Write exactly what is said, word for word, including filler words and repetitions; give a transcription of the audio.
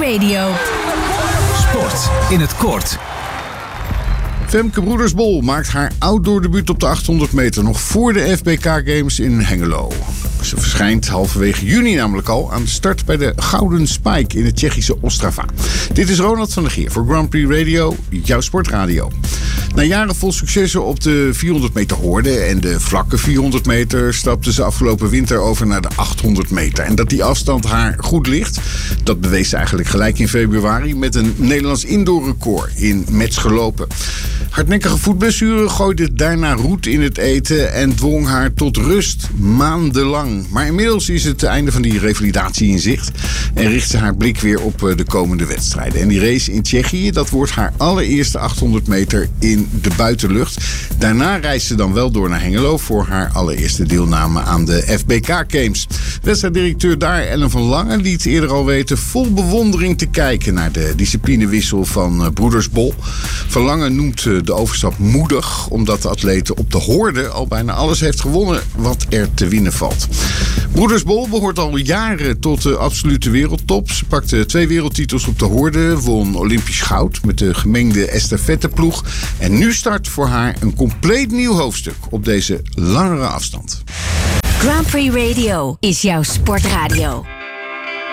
Radio. Sport in het kort. Femke Broedersbol maakt haar outdoor debuut op de achthonderd meter nog voor de F B K Games in Hengelo. Ze verschijnt halverwege juni namelijk al aan de start bij de Gouden Spike in het Tsjechische Ostrava. Dit is Ronald van der Geer voor Grand Prix Radio, jouw sportradio. Na jaren vol successen op de vierhonderd meter horde en de vlakke vierhonderd meter stapte ze afgelopen winter over naar de achthonderd meter. En dat die afstand haar goed ligt, dat bewees ze eigenlijk gelijk in februari met een Nederlands indoorrecord in Metz gelopen. Hardnekkige voetblessure gooide daarna roet in het eten en dwong haar tot rust maandenlang. Maar inmiddels is het einde van die revalidatie in zicht en richt ze haar blik weer op de komende wedstrijden. En die race in Tsjechië, dat wordt haar allereerste achthonderd meter in de buitenlucht. Daarna reist ze dan wel door naar Hengelo voor haar allereerste deelname aan de F B K Games. Wedstrijddirecteur daar, Ellen van Lange, liet eerder al weten vol bewondering te kijken naar de disciplinewissel van Broedersbol. Van Lange noemt de overstap moedig, omdat de atlete op de horde al bijna alles heeft gewonnen wat er te winnen valt. Broedersbol behoort al jaren tot de absolute wereldtop. Ze pakte twee wereldtitels op de horde, won Olympisch goud met de gemengde estafetteploeg. En nu start voor haar een compleet nieuw hoofdstuk op deze langere afstand. Grand Prix Radio is jouw sportradio.